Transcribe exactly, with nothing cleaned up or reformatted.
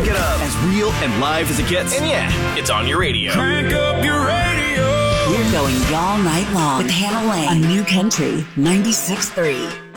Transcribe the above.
it up. As real and live as it gets. And yeah, it's on your radio. Crank up your radio. We're going all night long with Hannah Lane on New Country ninety-six point three.